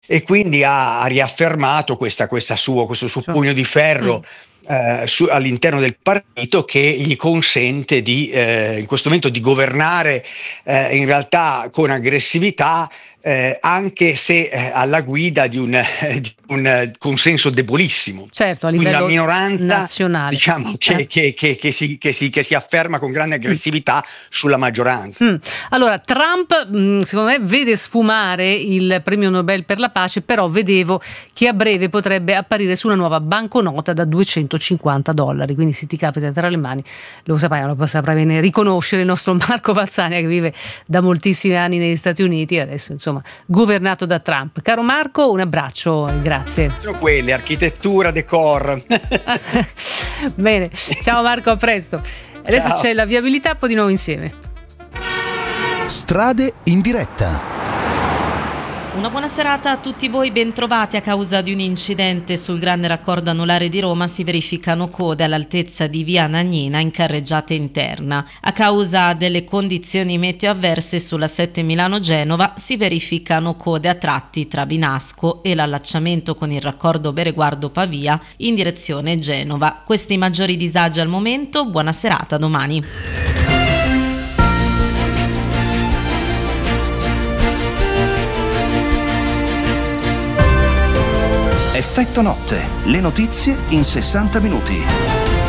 e quindi ha riaffermato questo suo pugno di ferro all'interno del partito, che gli consente in questo momento di governare in realtà con aggressività, anche se alla guida di un consenso debolissimo. Certo, a quindi livello una minoranza nazionale, diciamo che si afferma con grande aggressività sulla maggioranza. Allora, Trump secondo me vede sfumare il premio Nobel per la pace, però vedevo che a breve potrebbe apparire su una nuova banconota da $250, quindi se ti capita tra le mani lo saprà bene riconoscere il nostro Marco Valzania, che vive da moltissimi anni negli Stati Uniti e adesso insomma governato da Trump. Caro Marco, un abbraccio e grazie. Sono quelle, architettura, decor. Bene, ciao Marco, a presto. Adesso Ciao. c'è la viabilità, poi di nuovo insieme. Strade in diretta. Una buona serata a tutti voi, bentrovati. A causa di un incidente sul grande raccordo anulare di Roma si verificano code all'altezza di via Nagnina in carreggiata interna. A causa delle condizioni meteo avverse sulla 7 Milano-Genova si verificano code a tratti tra Binasco e l'allacciamento con il raccordo Bereguardo-Pavia in direzione Genova. Questi maggiori disagi al momento, buona serata, domani. Effetto notte, le notizie in 60 minuti.